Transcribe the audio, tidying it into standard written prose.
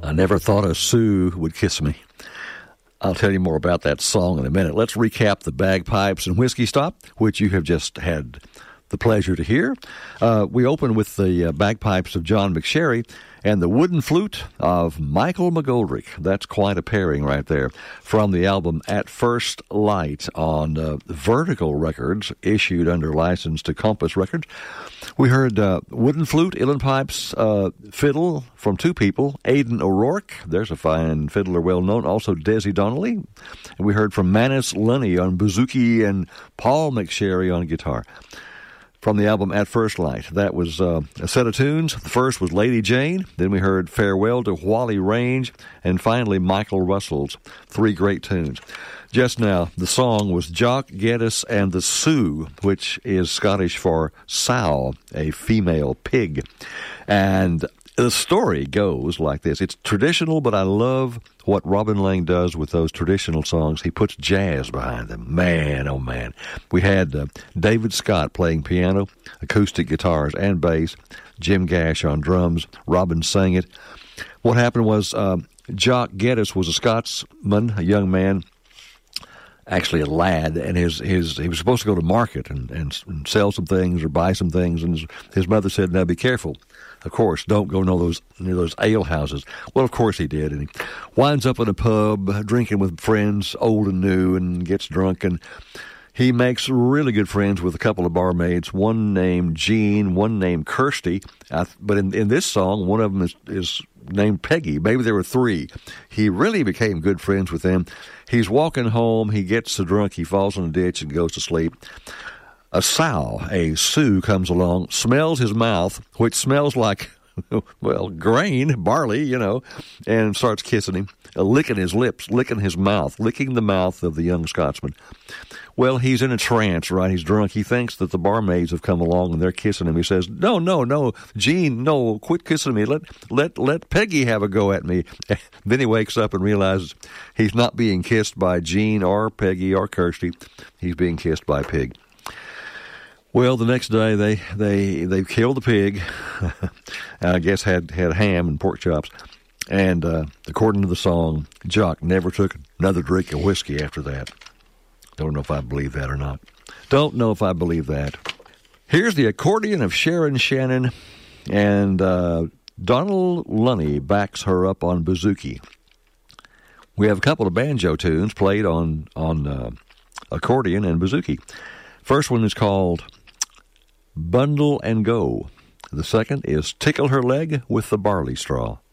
I never thought a Sioux would kiss me. I'll tell you more about that song in a minute. Let's recap the Bagpipes and Whiskey Stop, which you have just had the pleasure to hear. We open with the bagpipes of John McSherry and the wooden flute of Michael McGoldrick. That's quite a pairing right there. From the album At First Light on Vertical Records, issued under license to Compass Records. We heard wooden flute, uilleann pipes, fiddle from two people, Aidan O'Rourke. There's a fine fiddler well known. Also Desi Donnelly. And we heard from Manus Lunny on bouzouki and Paul McSherry on guitar. From the album At First Light. That was a set of tunes. The first was Lady Jane. Then we heard Farewell to Whalley Range. And finally, Michael Russell's. Three great tunes. Just now, the song was Jock Geddes and the Sioux, which is Scottish for sow, a female pig. And the story goes like this. It's traditional, but I love what Robin Lang does with those traditional songs. He puts jazz behind them. Man, oh man. We had David Scott playing piano, acoustic guitars, and bass. Jim Gash on drums. Robin sang it. What happened was Jock Geddes was a Scotsman, a young man, actually a lad, and he was supposed to go to market and sell some things or buy some things, and his mother said, now be careful. Of course, don't go near those ale houses. Well, of course he did, and he winds up in a pub drinking with friends, old and new, and gets drunk, and he makes really good friends with a couple of barmaids, one named Jean, one named Kirsty, but in this song, one of them is named Peggy. Maybe there were three. He really became good friends with them. He's walking home, he gets so drunk, he falls in a ditch and goes to sleep. A sow, a Sioux, comes along, smells his mouth, which smells like, well, grain, barley, and starts kissing him, licking his lips, licking his mouth, licking the mouth of the young Scotsman. Well, he's in a trance, right? He's drunk. He thinks that the barmaids have come along and they're kissing him. He says, no, Jean, no, quit kissing me. Let Peggy have a go at me. Then he wakes up and realizes he's not being kissed by Jean or Peggy or Kirsty. He's being kissed by Pig. Well, the next day they killed the pig. I guess had ham and pork chops. And according to the song, Jock never took another drink of whiskey after that. Don't know if I believe that or not. Don't know if I believe that. Here's the accordion of Sharon Shannon, and Donald Lunny backs her up on bouzouki. We have a couple of banjo tunes played on accordion and bouzouki. First one is called Bundle and Go. The second is Tickle Her Leg with the Barley Straw.